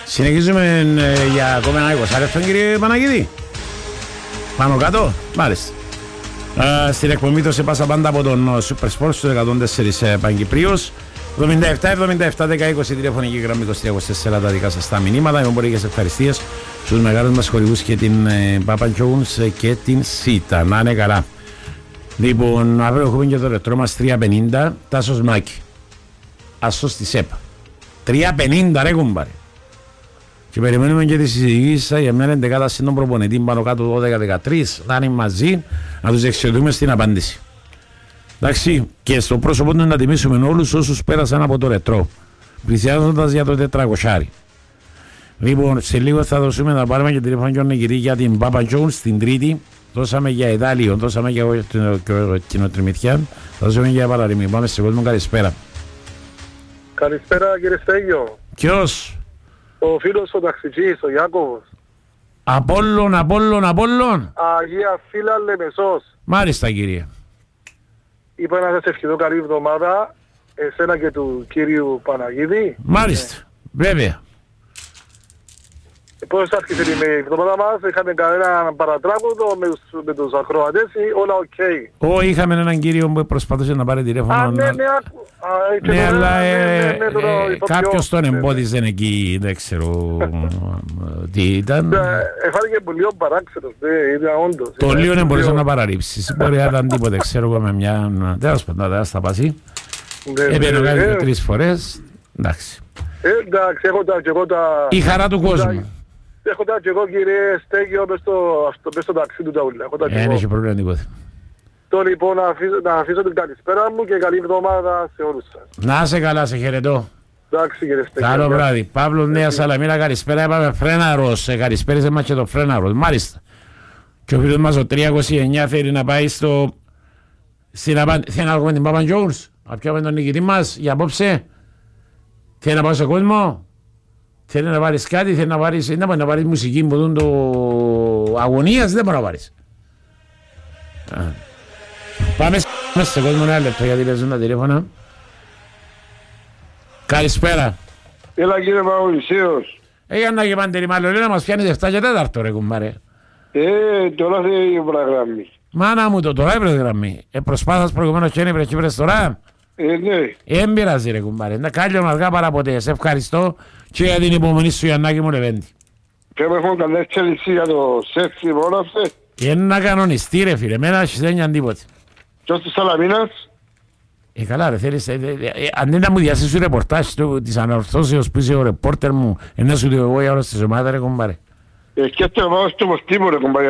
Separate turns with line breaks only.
Συνεχίζουμε για ακόμα ένα 20 λεπτό, κύριε Παναγίδη. Πάνω κάτω, μάλιστα. Στην εκπομπή το σε πάσα πάντα από τον Super Sports του 104 Παγκυπρίος. 77-77-10-20 τηλεφωνική γραμμή 23-24 τα δικά σας τα μηνύματα. Εγώ μπορεί και σε ευχαριστίες στους μεγάλους μας χορηγούς και την Papa Jones και την Σίτα. Να είναι καλά. Λοιπόν, αύριο έχουμε και το ρετρό μας 3.50 Τάσος Μάκη. Ασός στη ΣΕΠΑ. 3.50 ρε κουμπάρε. Και περιμένουμε και τις συζητήσεις για μια εντεκάτα σύντον προπονητή πάνω κάτω 12-13 να είναι μαζί, να τους εξαιρετούμε στην απάντηση. Εντάξει, και στο πρόσωπο του να τιμήσουμε όλους όσους πέρασαν από το ρετρό, πλησιάζοντας για το 400. Λοιπόν, σε λίγο θα δώσουμε να πάρουμε και τηλεφωνικό νεκηρή για την Papa Jones την Τρίτη. Δώσαμε για Ιδάλιο, δώσαμε για κοινοτριμηθιά, θα δώσουμε για Παραρρημή. Πάμε σε κόσμο, καλησπέρα.
Καλησπέρα κύριε Στέγιο.
Ποιος?
Ο φίλος ο ταξιτζής, ο Ιάκωβος.
Απόλλων.
Αγία Φύλλα Λεμεσός.
Μάλιστα κύριε.
Είπα να σας ευχηθώ καλή εβδομάδα, εσένα και του κύριου Παναγίδη.
Μάλιστα, βέβαια.
Πώς άρχισε η εβδομάδα μας, είχαμε κανένα παρατράγουδο με τους ακροατές ή όλα οκ.
Όχι, είχαμε έναν κύριο που προσπαθούσε να πάρει τηλέφωνο. Ναι, αλλά κάποιος τον εμπόδιζε εκεί, δεν ξέρω τι ήταν.
Έφαγε που λίγο παράξενος, ήταν όντως.
Το λίγο δεν μπορούσε να παραρρύψει. Μπορεί να ήταν τίποτε, ξέρω εγώ με μια... Τέλος πάντων, δεν θα στα πασί. Έπαιρνε κάτι 3 φορές. Εντάξει.
Εντάξει, έχω τα και εγώ τα...
Η χαρά του κόσμου.
Έχω τα και εγώ κύριε Στέγιο μες στο ταξί του τα ούλα.
Δεν έχει πρόβλημα τίποτα.
Το λοιπόν να αφήσω την καλησπέρα μου και καλή εβδομάδα σε όλους σας.
Να είσαι καλά, σε χαιρετώ.
Εντάξει κύριε Στέγιο.
Καλό βράδυ. Παύλο Νέα Σαλαμίνα, καλησπέρα. Είπαμε Φρέναρος. Καλησπέρισε μας και το Φρέναρος. Μάλιστα. Και ο φίλος μας ο 329 θέλει να πάει στο... Θέλει να έχουμε την Papa Jones. Να πιάμε τον νικητή μας για απόψε. Θέλει να πάω σε κόσμο. Θέλει να πάρεις κάτι, θέλει να πάρεις, δεν μπορεί να πάρεις μουσική που δουν το αγωνίας, δεν μπορεί να πάρεις. Πάμε σε κόσμο ένα λεπτό γιατί παίζουν τα τηλέφωνα. Καλησπέρα.
Έλα κύριε Παουλησίος.
Για να και Παντελή μάλλον λέει να μας πιάνεις 7 και 4 ρε κουμπάρε.
Τώρα θέλει η γραμμή.
Μάνα μου το τώρα έπρεπε γραμμή. Προσπάθας προηγουμένως και είναι πρες τώρα.
Ναι.
Εν πειράζει ρε κουμπάρε. Να κάλλιον αργά παρά ποτέ. Σε ευχαριστώ και για την υπομονή σου Ιαννάκη μου Λεβέντη.
Και έχω καλές εξέλιξη για το σεξι μόναυσε.
Είναι να κανονιστεί ρε φίλε. Εμένα δεν είναι τίποτε.
Ποιος της Σαλαμίνας.
Καλά ρε θέλεις. Αν δεν να μου διασύσεις σου ρεπορτάζ της ανορθώσεως που είσαι ο ρεπόρτερ μου, ενώ σου διηγώ για όλες τις ομάδες ρε κουμπάρε.
Και αυτό πάω στο ποστίμο ρε κουμπάρε.